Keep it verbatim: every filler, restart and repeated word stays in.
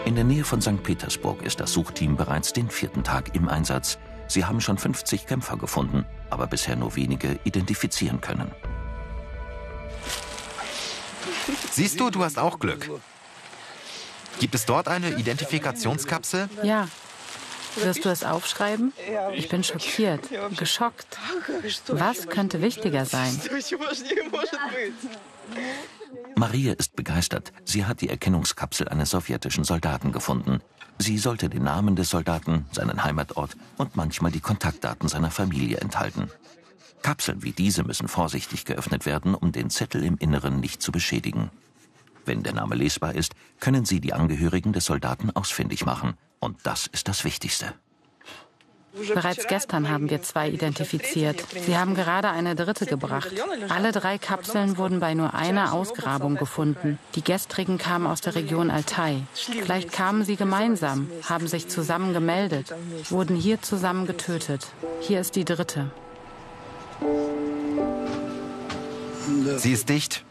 In der Nähe von Sankt Petersburg ist das Suchteam bereits den vierten Tag im Einsatz. Sie haben schon fünfzig Kämpfer gefunden, aber bisher nur wenige identifizieren können. Siehst du, du hast auch Glück. Gibt es dort eine Identifikationskapsel? Ja. Wirst du es aufschreiben? Ich bin schockiert, geschockt. Was könnte wichtiger sein? Maria ist begeistert. Sie hat die Erkennungskapsel eines sowjetischen Soldaten gefunden. Sie sollte den Namen des Soldaten, seinen Heimatort und manchmal die Kontaktdaten seiner Familie enthalten. Kapseln wie diese müssen vorsichtig geöffnet werden, um den Zettel im Inneren nicht zu beschädigen. Wenn der Name lesbar ist, können Sie die Angehörigen des Soldaten ausfindig machen. Und das ist das Wichtigste. Bereits gestern haben wir zwei identifiziert. Sie haben gerade eine dritte gebracht. Alle drei Kapseln wurden bei nur einer Ausgrabung gefunden. Die gestrigen kamen aus der Region Altai. Vielleicht kamen sie gemeinsam, haben sich zusammen gemeldet, wurden hier zusammen getötet. Hier ist die dritte. Sie ist dicht.